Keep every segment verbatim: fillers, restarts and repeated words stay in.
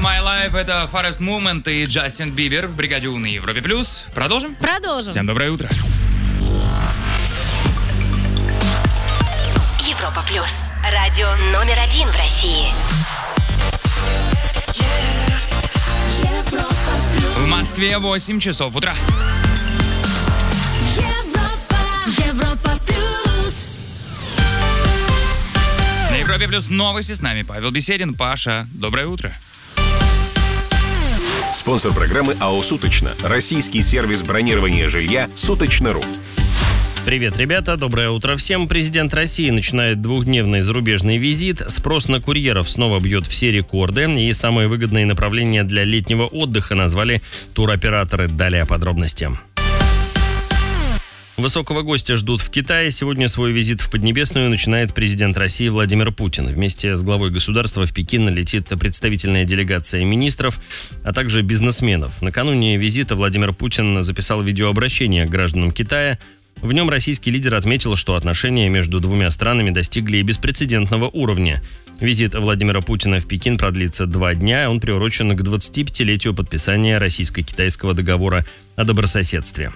My Life, это Forest Movement и Джастин Бибер в бригаде У на Европе Плюс. Продолжим? Продолжим. Всем доброе утро. Европа Плюс. Радио номер один в России. В Москве восемь часов утра. На Европе Плюс новости, с нами Павел Беседин. Паша, доброе утро. Спонсор программы АО «Суточно». Российский сервис бронирования жилья «Суточно.ру». Привет, ребята, доброе утро всем. Президент России начинает двухдневный зарубежный визит. Спрос на курьеров снова бьет все рекорды. И самые выгодные направления для летнего отдыха назвали туроператоры. Далее подробности. Высокого гостя ждут в Китае. Сегодня свой визит в Поднебесную начинает президент России Владимир Путин. Вместе с главой государства в Пекин летит представительная делегация министров, а также бизнесменов. Накануне визита Владимир Путин записал видеообращение к гражданам Китая. В нем российский лидер отметил, что отношения между двумя странами достигли беспрецедентного уровня. Визит Владимира Путина в Пекин продлится два дня. Он приурочен к двадцатипятилетию подписания российско-китайского договора о добрососедстве.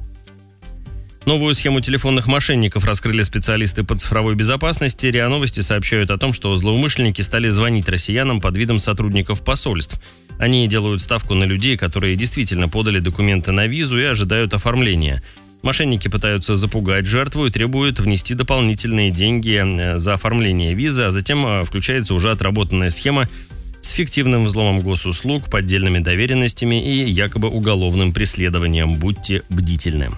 Новую схему телефонных мошенников раскрыли специалисты по цифровой безопасности. РИА Новости сообщают о том, что злоумышленники стали звонить россиянам под видом сотрудников посольств. Они делают ставку на людей, которые действительно подали документы на визу и ожидают оформления. Мошенники пытаются запугать жертву и требуют внести дополнительные деньги за оформление визы, а затем включается уже отработанная схема с фиктивным взломом госуслуг, поддельными доверенностями и якобы уголовным преследованием. Будьте бдительны.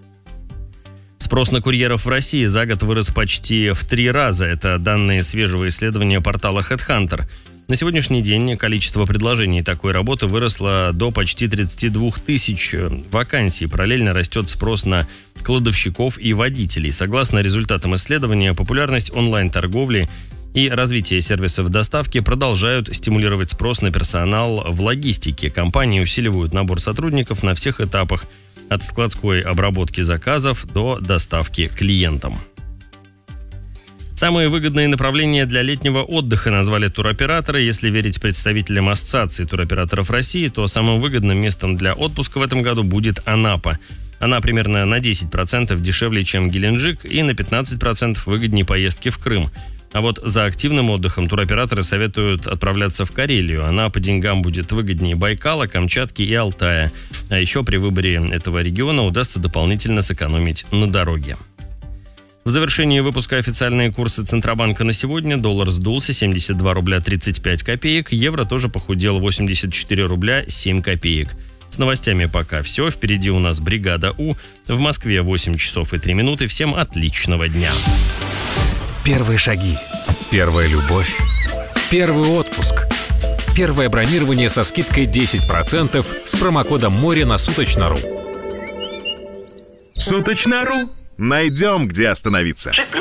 Спрос на курьеров в России за год вырос почти в три раза. Это данные свежего исследования портала HeadHunter. На сегодняшний день количество предложений такой работы выросло до почти тридцати двух тысяч вакансий. Параллельно растет спрос на кладовщиков и водителей. Согласно результатам исследования, популярность онлайн-торговли и развитие сервисов доставки продолжают стимулировать спрос на персонал в логистике. Компании усиливают набор сотрудников на всех этапах, от складской обработки заказов до доставки клиентам. Самые выгодные направления для летнего отдыха назвали туроператоры. Если верить представителям Ассоциации туроператоров России, то самым выгодным местом для отпуска в этом году будет Анапа. Она примерно на десять процентов дешевле, чем Геленджик, и на пятнадцать процентов выгоднее поездки в Крым. А вот за активным отдыхом туроператоры советуют отправляться в Карелию. Она по деньгам будет выгоднее Байкала, Камчатки и Алтая. А еще при выборе этого региона удастся дополнительно сэкономить на дороге. В завершении выпуска официальные курсы Центробанка на сегодня. Доллар сдулся семьдесят два рубля тридцать пять копеек. Евро тоже похудел восемьдесят четыре рубля семь копеек. С новостями пока все. Впереди у нас бригада У. В Москве восемь часов и три минуты. Всем отличного дня. Первые шаги. Первая любовь. Первый отпуск. Первое бронирование со скидкой десять процентов с промокодом море на Суточно.ру. Суточно.ру. Найдем, где остановиться.